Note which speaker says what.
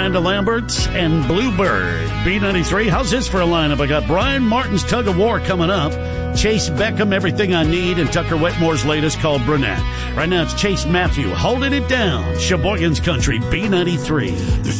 Speaker 1: Miranda Lambert and Bluebird. B93, how's this for a lineup? I got Brian Martin's Tug of War coming up. Chase Beckham, Everything I Need, and Tucker Wetmore's latest called Brunette. Right now it's Chase Matthew holding it down. Sheboygan's Country, B93.